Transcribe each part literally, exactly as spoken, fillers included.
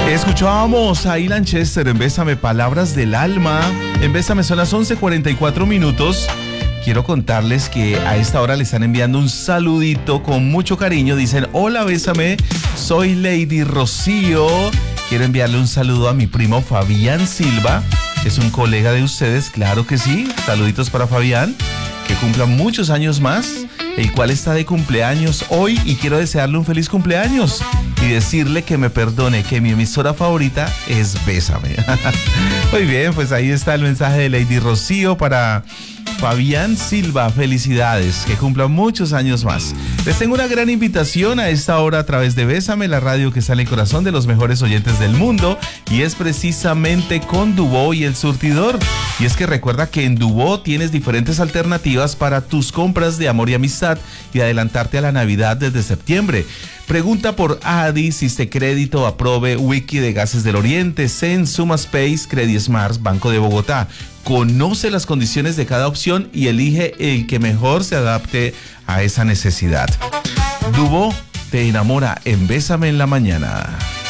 Escuchábamos a Ilan Chester en Bésame, Palabras del Alma. En Bésame son las once cuarenta y cuatro minutos. Quiero contarles que a esta hora le están enviando un saludito con mucho cariño. Dicen, hola Bésame, soy Lady Rocío. Quiero enviarle un saludo a mi primo Fabián Silva. Es un colega de ustedes, claro que sí. Saluditos para Fabián, que cumpla muchos años más, el cual está de cumpleaños hoy, y quiero desearle un feliz cumpleaños y decirle que me perdone, que mi emisora favorita es Bésame. Muy bien, pues ahí está el mensaje de Lady Rocío para Fabián Silva. Felicidades, que cumpla muchos años más. Les tengo una gran invitación a esta hora a través de Bésame, la radio que está en el corazón de los mejores oyentes del mundo, y es precisamente con Dubó y El Surtidor. Y es que recuerda que en Dubó tienes diferentes alternativas para tus compras de amor y amistad y adelantarte a la Navidad desde septiembre. Pregunta por Adi, Siste Crédito, Aprove, Wiki de Gases del Oriente, Zen, Sumaspace, Credismart, Banco de Bogotá. Conoce las condiciones de cada opción y elige el que mejor se adapte a esa necesidad. Dubó te enamora en Bésame en la mañana.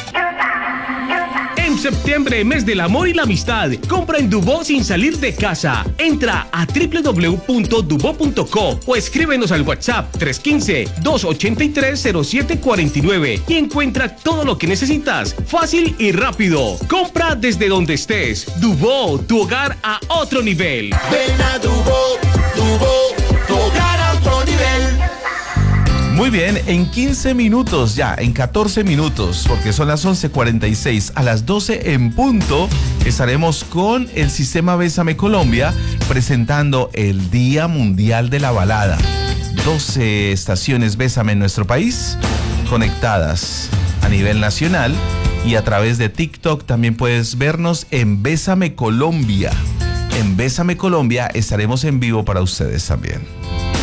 En septiembre, mes del amor y la amistad, compra en Dubó sin salir de casa. Entra a doble u doble u doble u punto dubó punto co o escríbenos al WhatsApp tres uno cinco, dos ocho tres, cero siete cuatro nueve y encuentra todo lo que necesitas, fácil y rápido. Compra desde donde estés. Dubó, tu hogar a otro nivel. Ven a Dubó, Dubó, tu hogar a otro nivel. Muy bien, en quince minutos ya, en catorce minutos, porque son las once cuarenta y seis, a las doce en punto, estaremos con el Sistema Bésame Colombia presentando el Día Mundial de la Balada. doce estaciones Bésame en nuestro país, conectadas a nivel nacional, y a través de TikTok también puedes vernos en Bésame Colombia. En Bésame Colombia estaremos en vivo para ustedes también.